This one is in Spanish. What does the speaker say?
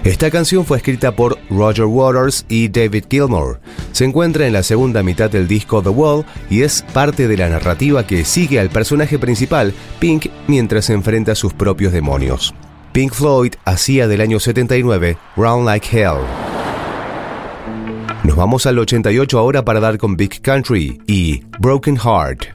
Esta canción fue escrita por Roger Waters y David Gilmour. Se encuentra en la segunda mitad del disco The Wall y es parte de la narrativa que sigue al personaje principal, Pink, mientras se enfrenta a sus propios demonios. Pink Floyd hacía del año 79 Run Like Hell. Nos vamos al 88 ahora para dar con Big Country y Broken Heart.